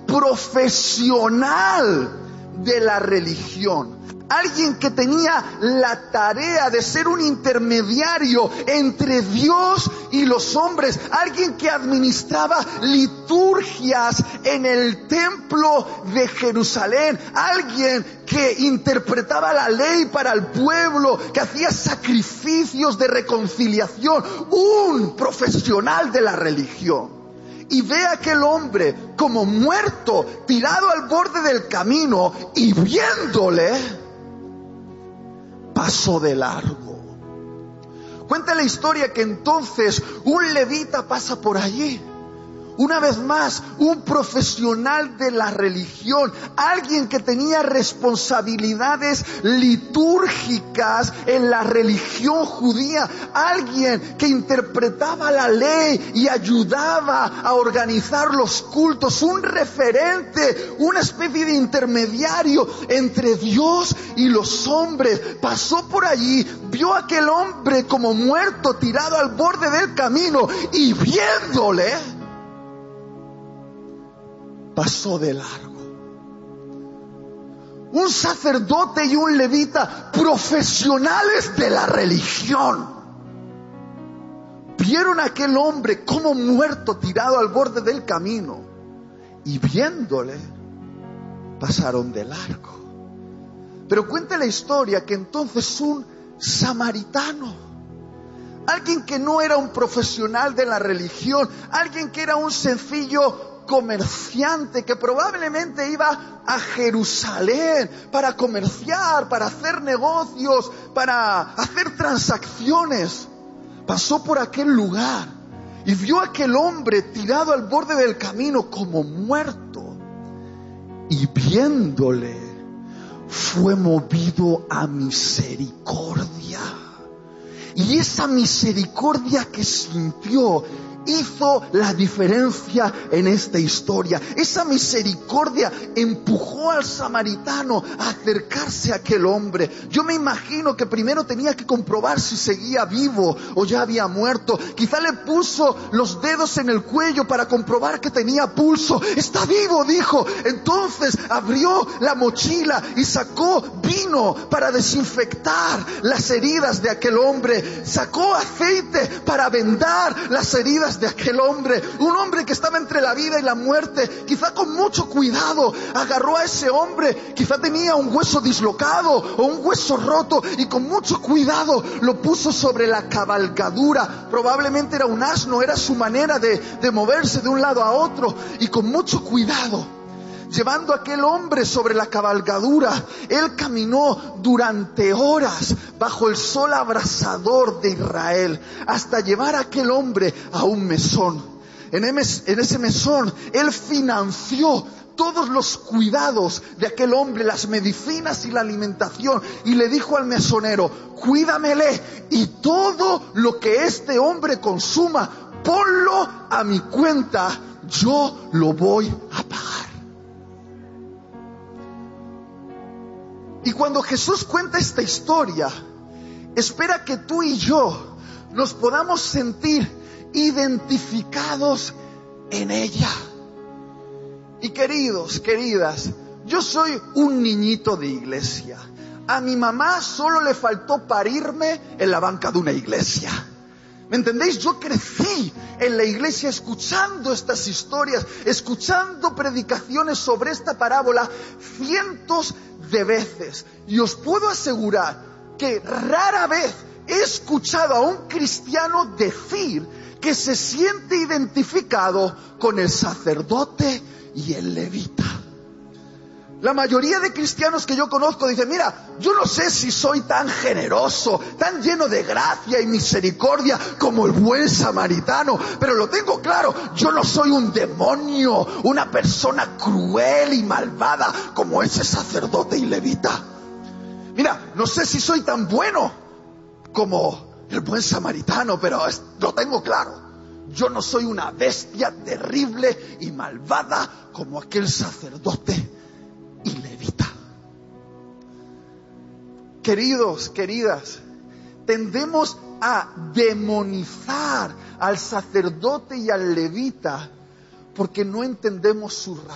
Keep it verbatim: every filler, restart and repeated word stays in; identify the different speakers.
Speaker 1: profesional de la religión. Alguien que tenía la tarea de ser un intermediario entre Dios y los hombres. Alguien que administraba liturgias en el templo de Jerusalén. Alguien que interpretaba la ley para el pueblo, que hacía sacrificios de reconciliación. Un profesional de la religión. Y ve a aquel hombre como muerto, tirado al borde del camino, y viéndole, pasó de largo. Cuenta la historia que entonces un levita pasa por allí. Una vez más, un profesional de la religión, alguien que tenía responsabilidades litúrgicas en la religión judía, alguien que interpretaba la ley y ayudaba a organizar los cultos, un referente, una especie de intermediario entre Dios y los hombres. Pasó por allí, vio a aquel hombre como muerto, tirado al borde del camino, y viéndole, pasó de largo. Un sacerdote y un levita, profesionales de la religión, vieron a aquel hombre como muerto, tirado al borde del camino, y viéndole, pasaron de largo. Pero cuenta la historia que entonces un samaritano, alguien que no era un profesional de la religión, alguien que era un sencillo comerciante, que probablemente iba a Jerusalén para comerciar, para hacer negocios, para hacer transacciones, pasó por aquel lugar y vio a aquel hombre tirado al borde del camino como muerto, y viéndole fue movido a misericordia. Y esa misericordia que sintió hizo la diferencia en esta historia. Esa misericordia empujó al samaritano a acercarse a aquel hombre. Yo me imagino que primero tenía que comprobar si seguía vivo o ya había muerto. Quizá le puso los dedos en el cuello para comprobar que tenía pulso. Está vivo, dijo. Entonces abrió la mochila y sacó vino para desinfectar las heridas de aquel hombre. Sacó aceite para vendar las heridas de aquel hombre, un hombre que estaba entre la vida y la muerte. Quizá con mucho cuidado agarró a ese hombre, quizá tenía un hueso dislocado o un hueso roto, y con mucho cuidado lo puso sobre la cabalgadura. Probablemente era un asno, era su manera de, de moverse de un lado a otro, y con mucho cuidado, llevando a aquel hombre sobre la cabalgadura, él caminó durante horas bajo el sol abrasador de Israel hasta llevar a aquel hombre a un mesón. En ese mesón él financió todos los cuidados de aquel hombre, las medicinas y la alimentación, y le dijo al mesonero: cuídamele, y todo lo que este hombre consuma, ponlo a mi cuenta, yo lo voy a pagar. Y cuando Jesús cuenta esta historia, espera que tú y yo nos podamos sentir identificados en ella. Y queridos, queridas, yo soy un niñito de iglesia. A mi mamá solo le faltó parirme en la banca de una iglesia. ¿Me entendéis? Yo crecí en la iglesia escuchando estas historias, escuchando predicaciones sobre esta parábola cientos de veces. Y os puedo asegurar que rara vez he escuchado a un cristiano decir que se siente identificado con el sacerdote y el levita. La mayoría de cristianos que yo conozco dicen: mira, yo no sé si soy tan generoso, tan lleno de gracia y misericordia como el buen samaritano, pero lo tengo claro, yo no soy un demonio, una persona cruel y malvada como ese sacerdote y levita. Mira, no sé si soy tan bueno como el buen samaritano, pero es, lo tengo claro, yo no soy una bestia terrible y malvada como aquel sacerdote y levita. Queridos, queridas, tendemos a demonizar al sacerdote y al levita porque no entendemos su razón.